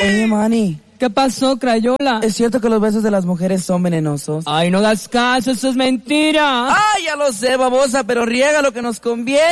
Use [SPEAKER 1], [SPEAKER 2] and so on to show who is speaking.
[SPEAKER 1] Oye, Manny.
[SPEAKER 2] ¿Qué pasó, Crayola?
[SPEAKER 1] ¿Es cierto que los besos de las mujeres son venenosos?
[SPEAKER 2] Ay, no das caso, eso es mentira.
[SPEAKER 1] Ay, ya lo sé, babosa, pero riega lo que nos conviene.